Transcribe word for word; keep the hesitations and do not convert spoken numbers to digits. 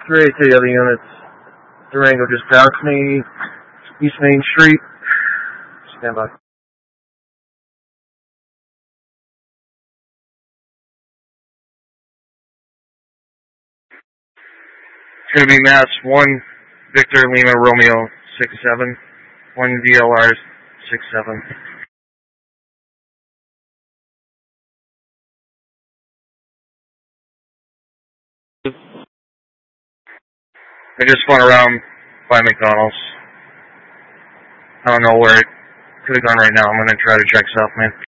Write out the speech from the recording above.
three eight to the other units. Durango just passed me. East Main Street. Stand by. It's going to be Mass one, Victor Lima Romeo six seven, one V L R six seven. I just went around by McDonald's. I don't know where it could have gone right now. I'm going to try to check South Main.